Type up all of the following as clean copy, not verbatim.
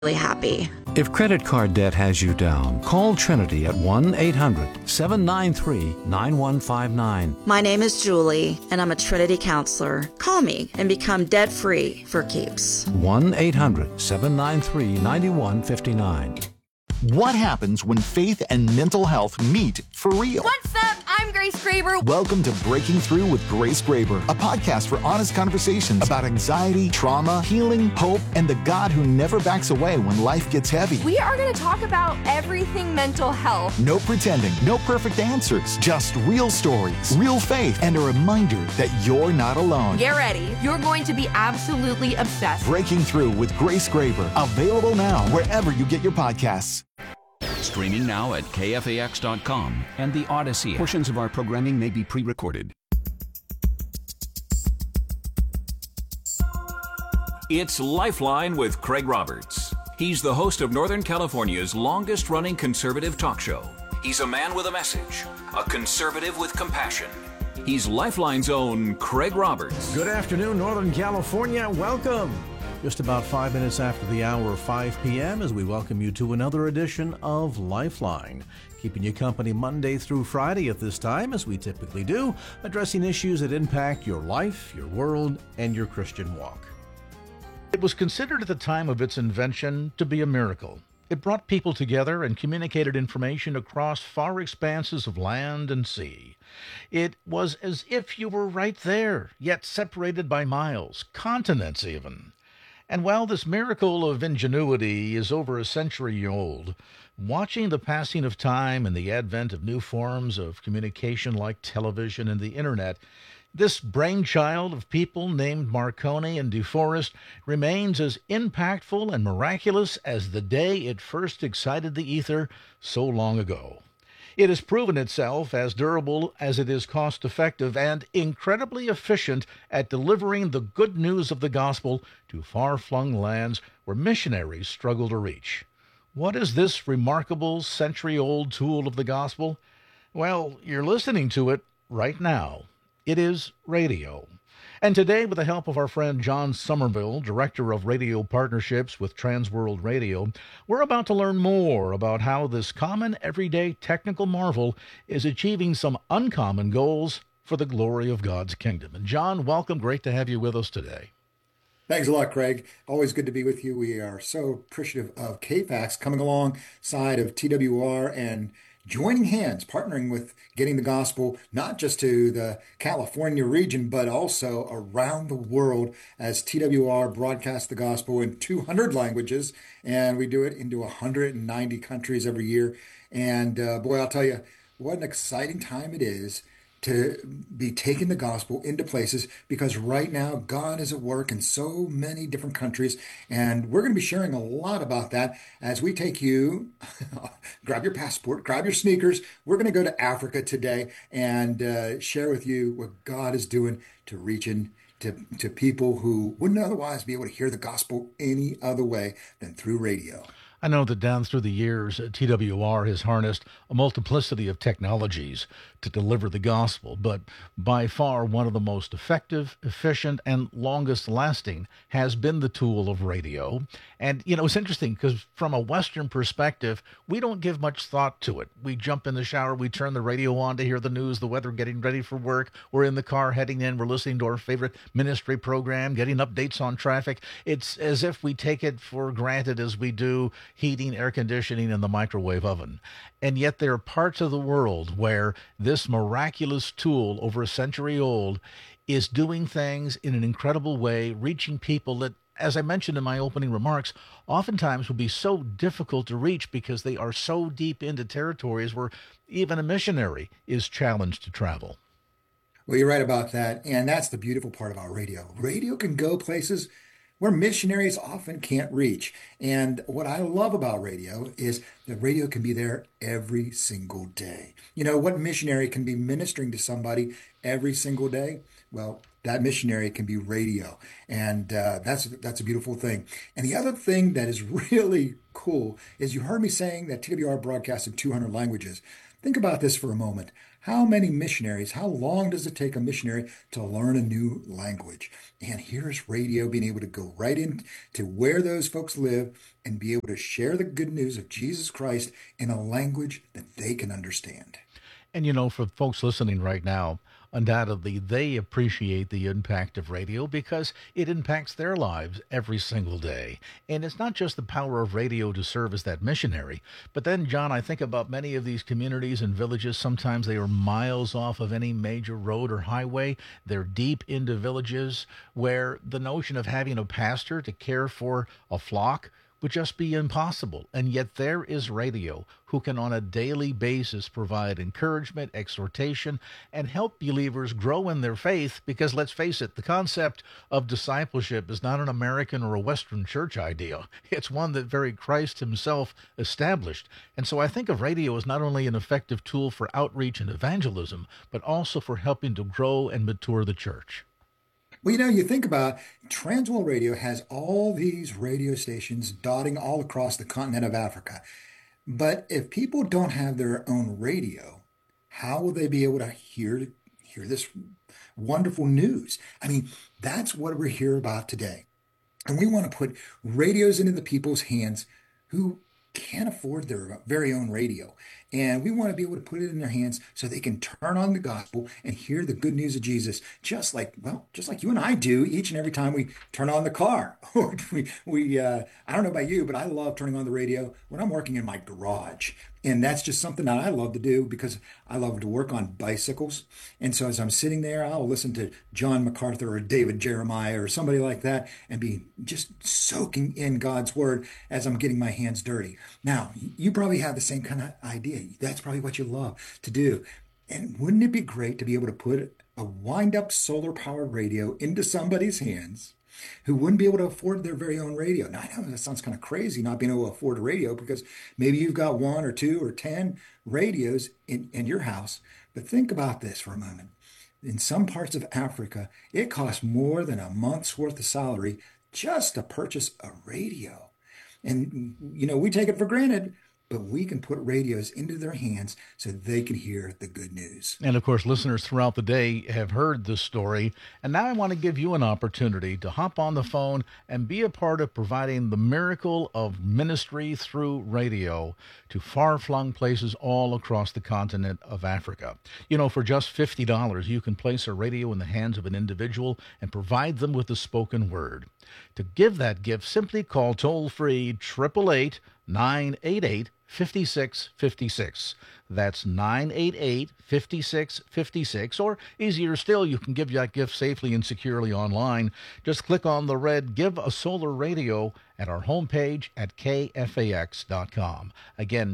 really happy. If credit card debt has you down, call Trinity at 1-800-793-9159. My name is Julie, and I'm a Trinity counselor. Call me and become debt-free for keeps. 1-800-793-9159. What happens when faith and mental health meet for real? What's up? I'm Grace Graber. Welcome to Breaking Through with Grace Graber, a podcast for honest conversations about anxiety, trauma, healing, hope, and the God who never backs away when life gets heavy. We are going to talk about everything mental health. No pretending, no perfect answers, just real stories, real faith, and a reminder that you're not alone. Get ready. You're going to be absolutely obsessed. Breaking Through with Grace Graber, available now wherever you get your podcasts. Streaming now at KFAX.com and the Odyssey. Portions of our programming may be pre-recorded. It's Lifeline with Craig Roberts. He's the host of Northern California's longest-running conservative talk show. He's a man with a message, a conservative with compassion. He's Lifeline's own Craig Roberts. Good afternoon, Northern California. Welcome. Just about 5 minutes after the hour of 5 p.m. as we welcome you to another edition of Lifeline, keeping you company Monday through Friday at this time, as we typically do, addressing issues that impact your life, your world, and your Christian walk. It was considered at the time of its invention to be a miracle. It brought people together and communicated information across far expanses of land and sea. It was as if you were right there, yet separated by miles, continents even. And while this miracle of ingenuity is over a century old, watching the passing of time and the advent of new forms of communication like television and the internet, this brainchild of people named Marconi and DeForest remains as impactful and miraculous as the day it first excited the ether so long ago. It has proven itself as durable as it is cost-effective and incredibly efficient at delivering the good news of the gospel to far-flung lands where missionaries struggle to reach. What is this remarkable century-old tool of the gospel? Well, you're listening to it right now. It is radio. And today, with the help of our friend John Somerville, Director of Radio Partnerships with Transworld Radio, we're about to learn more about how this common, everyday technical marvel is achieving some uncommon goals for the glory of God's kingdom. And John, welcome. Great to have you with us today. Thanks a lot, Craig. Always good to be with you. We are so appreciative of KFAX coming alongside of TWR and joining hands, partnering with getting the gospel not just to the California region, but also around the world as TWR broadcasts the gospel in 200 languages, and we do it into 190 countries every year. And boy, I'll tell you, what an exciting time it is to be taking the gospel into places, because right now God is at work in so many different countries, and we're going to be sharing a lot about that as we take you, grab your passport, grab your sneakers. We're going to go to Africa today and share with you what God is doing to reach in to people who wouldn't otherwise be able to hear the gospel any other way than through radio. I know that down through the years, TWR has harnessed a multiplicity of technologies to deliver the gospel, but by far one of the most effective, efficient, and longest lasting has been the tool of radio. And, you know, it's interesting because from a Western perspective, we don't give much thought to it. We jump in the shower, we turn the radio on to hear the news, the weather, getting ready for work. We're in the car heading in, we're listening to our favorite ministry program, getting updates on traffic. It's as if we take it for granted as we do heating, air conditioning, and the microwave oven. And yet there are parts of the world where this miraculous tool, over a century old, is doing things in an incredible way, reaching people that, as I mentioned in my opening remarks, oftentimes will be so difficult to reach because they are so deep into territories where even a missionary is challenged to travel. Well, you're right about that. And that's the beautiful part about radio. Radio can go places where missionaries often can't reach. And what I love about radio is that radio can be there every single day. You know, what missionary can be ministering to somebody every single day? Well, that missionary can be radio. And that's a beautiful thing. And the other thing that is really cool is you heard me saying that TWR broadcasts in 200 languages. Think about this for a moment. How many missionaries, how long does it take a missionary to learn a new language? And here's radio being able to go right into where those folks live and be able to share the good news of Jesus Christ in a language that they can understand. And for folks listening right now, undoubtedly they appreciate the impact of radio because it impacts their lives every single day. And it's not just the power of radio to serve as that missionary, but then, John, I think about many of these communities and villages. Sometimes they are miles off of any major road or highway. They're deep into villages where the notion of having a pastor to care for a flock would just be impossible. And yet there is radio who can on a daily basis provide encouragement, exhortation, and help believers grow in their faith because, let's face it, the concept of discipleship is not an American or a Western church idea. It's one that very Christ himself established. And so I think of radio as not only an effective tool for outreach and evangelism, but also for helping to grow and mature the church. Well, you think about Transworld Radio has all these radio stations dotting all across the continent of Africa. But if people don't have their own radio, how will they be able to hear this wonderful news? I mean, that's what we're here about today. And we want to put radios into the people's hands who can't afford their very own radio. And we want to be able to put it in their hands so they can turn on the gospel and hear the good news of Jesus, just like you and I do each and every time we turn on the car. Or I don't know about you, but I love turning on the radio when I'm working in my garage. And that's just something that I love to do because I love to work on bicycles. And so as I'm sitting there, I'll listen to John MacArthur or David Jeremiah or somebody like that and be just soaking in God's word as I'm getting my hands dirty. Now, you probably have the same kind of idea. That's probably what you love to do. And wouldn't it be great to be able to put a wind-up solar-powered radio into somebody's hands who wouldn't be able to afford their very own radio? Now, I know that sounds kind of crazy, not being able to afford a radio, because maybe you've got 1 or 2 or 10 radios in your house. But think about this for a moment. In some parts of Africa, it costs more than a month's worth of salary just to purchase a radio. And, we take it for granted, but we can put radios into their hands so they can hear the good news. And of course, listeners throughout the day have heard this story. And now I want to give you an opportunity to hop on the phone and be a part of providing the miracle of ministry through radio to far-flung places all across the continent of Africa. For just $50, you can place a radio in the hands of an individual and provide them with the spoken word. To give that gift, simply call toll-free 888-988-5656. That's 988-5656. Or easier still, you can give that gift safely and securely online. Just click on the red Give a Solar Radio at our homepage at kfax.com. Again,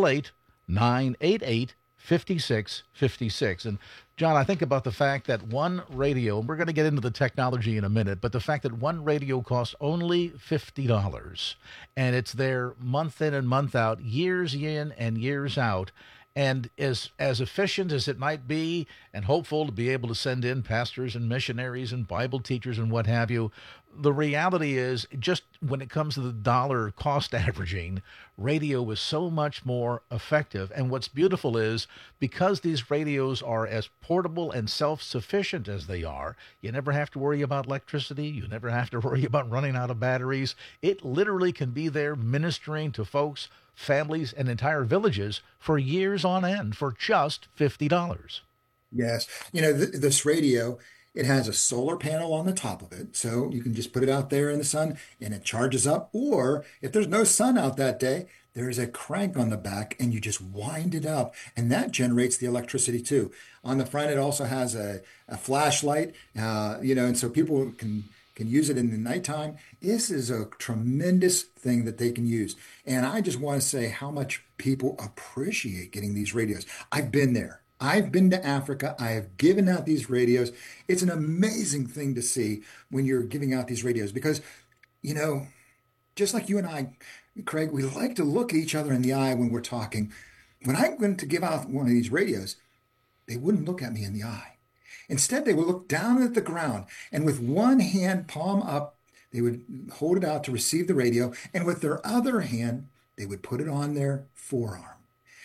888-988-5656. And John, I think about the fact that one radio, and we're going to get into the technology in a minute, but the fact that one radio costs only $50, and it's there month in and month out, years in and years out, and as efficient as it might be, and hopeful to be able to send in pastors and missionaries and Bible teachers and what have you, the reality is, just when it comes to the dollar cost averaging, radio is so much more effective. And what's beautiful is, because these radios are as portable and self-sufficient as they are, you never have to worry about electricity. You never have to worry about running out of batteries. It literally can be there ministering to folks, families, and entire villages for years on end for just $50. Yes. This radio, it has a solar panel on the top of it, so you can just put it out there in the sun and it charges up. Or if there's no sun out that day, there's a crank on the back and you just wind it up, and that generates the electricity too. On the front, it also has a flashlight, and so people can use it in the nighttime. This is a tremendous thing that they can use. And I just want to say how much people appreciate getting these radios. I've been there. I've been to Africa. I have given out these radios. It's an amazing thing to see when you're giving out these radios because, just like you and I, Craig, we like to look each other in the eye when we're talking. When I went to give out one of these radios, they wouldn't look at me in the eye. Instead, they would look down at the ground, and with one hand palm up, they would hold it out to receive the radio, and with their other hand, they would put it on their forearm.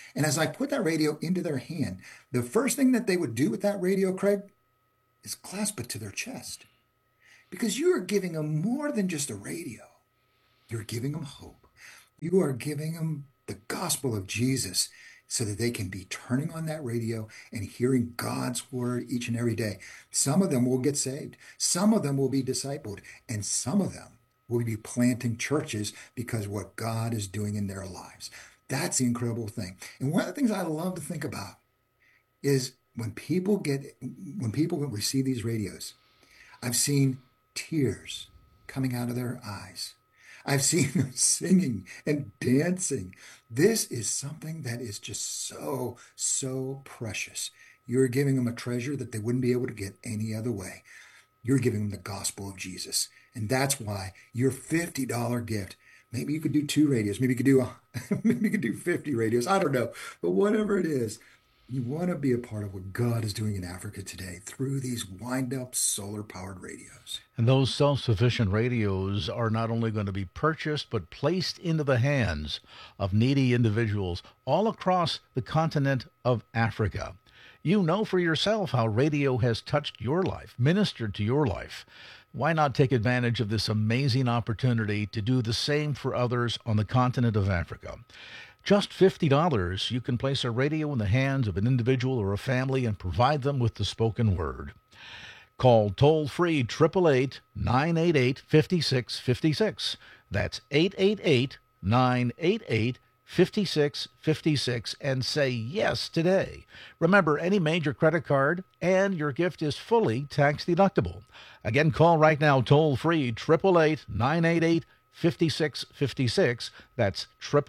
And as I put that radio into their hand, the first thing that they would do with that radio, Craig, is clasp it to their chest. Because you are giving them more than just a radio. You're giving them hope. You are giving them the gospel of Jesus so that they can be turning on that radio and hearing God's word each and every day. Some of them will get saved. Some of them will be discipled. And some of them will be planting churches because of what God is doing in their lives. That's the incredible thing. And one of the things I love to think about is when people receive these radios, I've seen tears coming out of their eyes. I've seen them singing and dancing. This is something that is just so, so precious. You're giving them a treasure that they wouldn't be able to get any other way. You're giving them the gospel of Jesus. And that's why your $50 gift, maybe you could do 2 radios, maybe you could do 50 radios, I don't know. But whatever it is, you want to be a part of what God is doing in Africa today through these wind-up solar-powered radios. And those self-sufficient radios are not only going to be purchased, but placed into the hands of needy individuals all across the continent of Africa. You know for yourself how radio has touched your life, ministered to your life. Why not take advantage of this amazing opportunity to do the same for others on the continent of Africa? Just $50, you can place a radio in the hands of an individual or a family and provide them with the spoken word. Call toll-free 888-988-5656. That's 888-988-5656 and say yes today. Remember, any major credit card and your gift is fully tax deductible. Again, call right now toll-free 888-988-5656. That's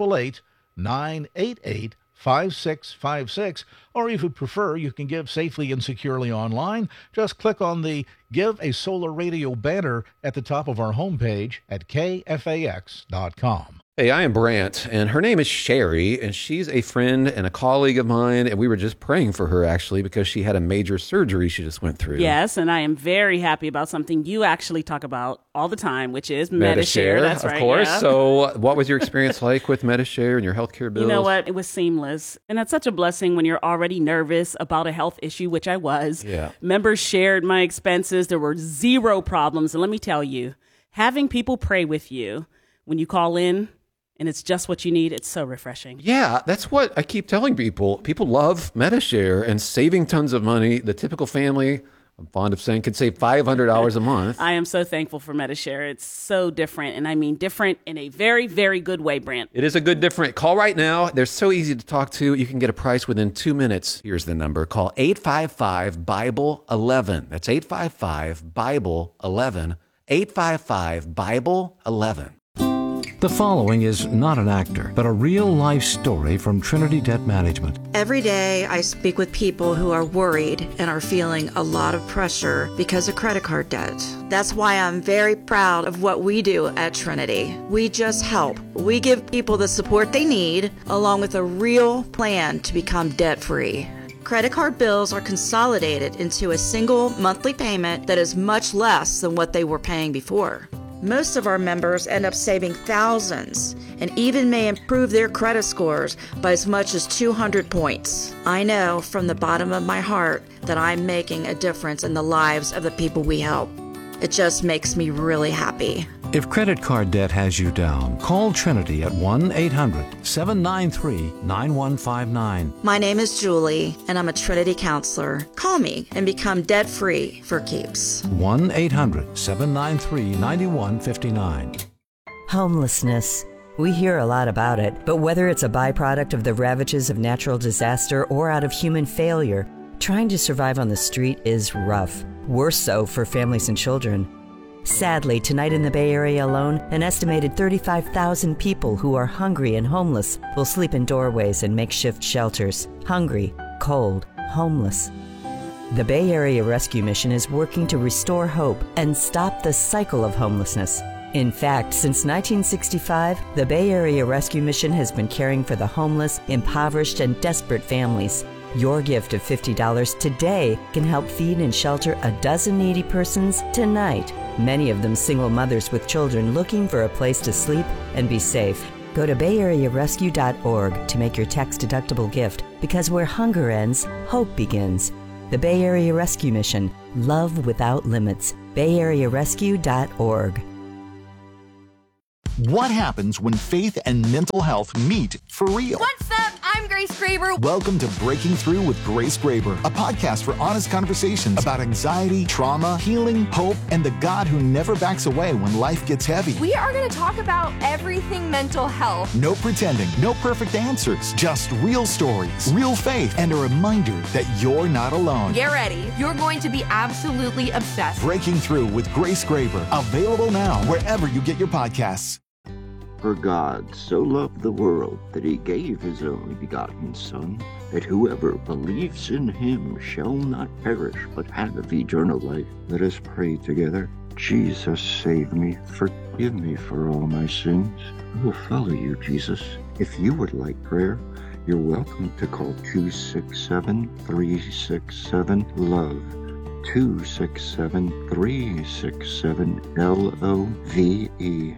888-988-5656, or if you prefer, you can give safely and securely online. Just click on the Give a Solar Radio banner at the top of our homepage at kfax.com. Hey, I am Brant, and her name is Sherry, and she's a friend and a colleague of mine, and we were just praying for her, actually, because she had a major surgery she just went through. Yes, and I am very happy about something you actually talk about all the time, which is Medi-Share. That's right, of course. Yeah. So what was your experience like with Medi-Share and your healthcare bills? You know what? It was seamless, and that's such a blessing when you're already nervous about a health issue, which I was. Yeah. Members shared my expenses. There were zero problems, and let me tell you, having people pray with you when you call in, and it's just what you need, it's so refreshing. Yeah, that's what I keep telling people. People love Medi-Share and saving tons of money. The typical family, I'm fond of saying, could save $500 a month. I am so thankful for Medi-Share. It's so different, and I mean different in a very, very good way, Brant. It is a good different. Call right now. They're so easy to talk to. You can get a price within 2 minutes. Here's the number. Call 855-BIBLE-11. That's 855-BIBLE-11. 855-BIBLE-11. The following is not an actor, but a real-life story from Trinity Debt Management. Every day, I speak with people who are worried and are feeling a lot of pressure because of credit card debt. That's why I'm very proud of what we do at Trinity. We just help. We give people the support they need, along with a real plan to become debt-free. Credit card bills are consolidated into a single monthly payment that is much less than what they were paying before. Most of our members end up saving thousands and even may improve their credit scores by as much as 200 points. I know from the bottom of my heart that I'm making a difference in the lives of the people we help. It just makes me really happy. If credit card debt has you down, call Trinity at 1-800-793-9159. My name is Julie, and I'm a Trinity counselor. Call me and become debt-free for keeps. 1-800-793-9159. Homelessness. We hear a lot about it, but whether it's a byproduct of the ravages of natural disaster or out of human failure, trying to survive on the street is rough. Worse so for families and children. Sadly, tonight in the Bay Area alone, an estimated 35,000 people who are hungry and homeless will sleep in doorways and makeshift shelters. Hungry, cold, homeless. The Bay Area Rescue Mission is working to restore hope and stop the cycle of homelessness. In fact, since 1965, the Bay Area Rescue Mission has been caring for the homeless, impoverished, and desperate families. Your gift of $50 today can help feed and shelter a dozen needy persons tonight, many of them single mothers with children looking for a place to sleep and be safe. Go to BayAreaRescue.org to make your tax-deductible gift, because where hunger ends, hope begins. The Bay Area Rescue Mission. Love without limits. BayAreaRescue.org. What happens when faith and mental health meet for real? What's up? I'm Grace Graber. Welcome to Breaking Through with Grace Graber, a podcast for honest conversations about anxiety, trauma, healing, hope, and the God who never backs away when life gets heavy. We are going to talk about everything mental health. No pretending, no perfect answers, just real stories, real faith, and a reminder that you're not alone. Get ready. You're going to be absolutely obsessed. Breaking Through with Grace Graber, available now wherever you get your podcasts. For God so loved the world that he gave his only begotten Son, that whoever believes in him shall not perish, but have eternal life. Let us pray together. Jesus, save me. Forgive me for all my sins. I will follow you, Jesus. If you would like prayer, you're welcome to call 267-367-LOVE. 267-367-LOVE.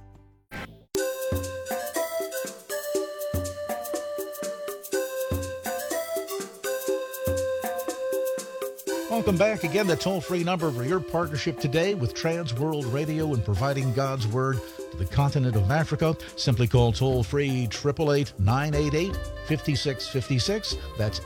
Welcome back. Again, the toll-free number for your partnership today with Trans World Radio and providing God's Word to the continent of Africa. Simply call toll-free 888-988-5656. That's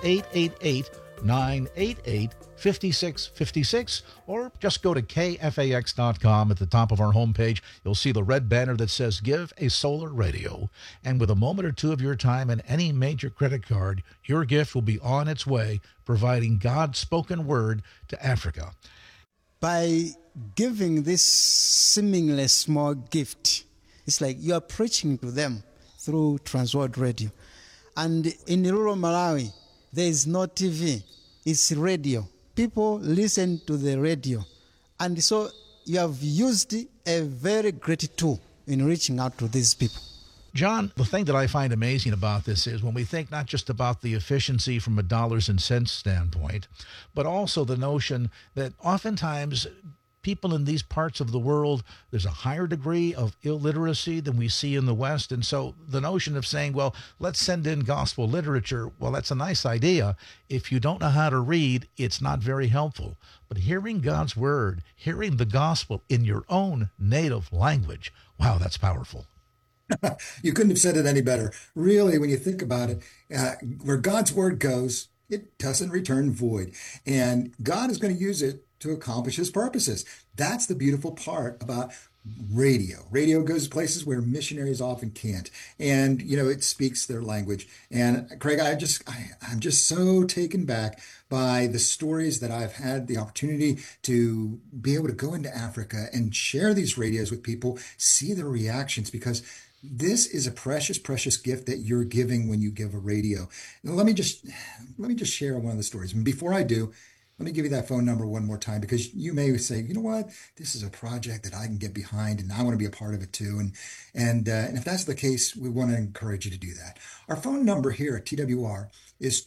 888-988-5656. Or just go to kfax.com. At the top of our homepage, you'll see the red banner that says Give a Solar Radio. And with a moment or two of your time and any major credit card, your gift will be on its way, providing God's spoken word to Africa. By giving this seemingly small gift, it's like you are preaching to them through Transworld Radio. And in rural Malawi, there is no TV, it's radio. People listen to the radio. And so you have used a very great tool in reaching out to these people. John, the thing that I find amazing about this is when we think not just about the efficiency from a dollars and cents standpoint, but also the notion that oftentimes people in these parts of the world, there's a higher degree of illiteracy than we see in the West. And so the notion of saying, well, let's send in gospel literature, well, that's a nice idea. If you don't know how to read, it's not very helpful. But hearing God's word, hearing the gospel in your own native language, wow, that's powerful. You couldn't have said it any better. Really, when you think about it, where God's word goes, it doesn't return void. And God is going to use it to accomplish his purposes. That's the beautiful part about radio. Radio goes places where missionaries often can't. And, you know, it speaks their language. And Craig, I'm just so taken back by the stories that I've had the opportunity to be able to go into Africa and share these radios with people, see their reactions, because this is a precious, precious gift that you're giving when you give a radio. Now, let me just share one of the stories. And before I do, let me give you that phone number one more time, because you may say, you know what, this is a project that I can get behind and I want to be a part of it too. And if that's the case, we want to encourage you to do that. Our phone number here at TWR is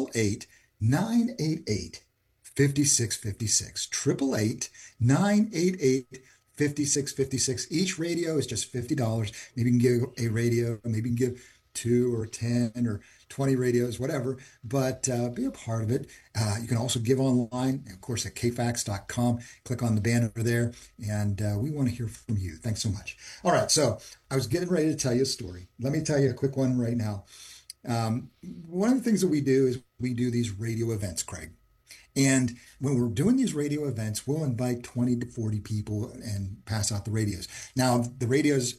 888-988-5656. 888-988-5656. Each radio is just $50. Maybe you can give a radio, maybe you can give 2 or 10 or 20 radios, whatever, but be a part of it. You can also give online, of course, at kfax.com. Click on the banner there, and we want to hear from you. Thanks so much. All right, so I was getting ready to tell you a story. Let me tell you a quick one right now. One of the things that we do is we do these radio events, Craig. And when we're doing these radio events, we'll invite 20 to 40 people and pass out the radios. Now, the radios,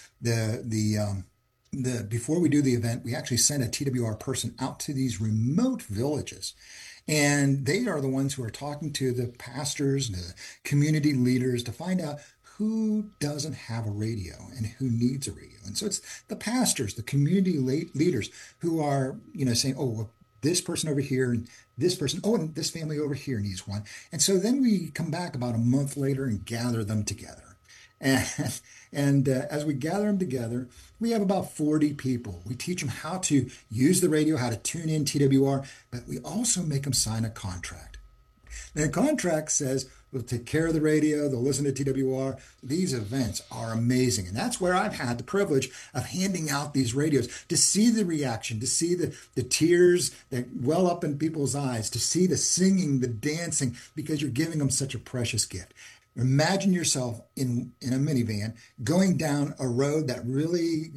before we do the event, we actually send a TWR person out to these remote villages. And they are the ones who are talking to the pastors and the community leaders to find out who doesn't have a radio and who needs a radio. And so it's the pastors, the community leaders who are, saying, oh, well, this person over here and this person, oh, and this family over here needs one. And so then we come back about a month later and gather them together. And as we gather them together, we have about 40 people. We teach them how to use the radio, how to tune in TWR, but we also make them sign a contract. The contract says They'll take care of the radio. They'll listen to TWR. These events are amazing. And that's where I've had the privilege of handing out these radios, to see the reaction, to see the tears that well up in people's eyes, to see the singing, the dancing, because you're giving them such a precious gift. Imagine yourself in a minivan going down a road that really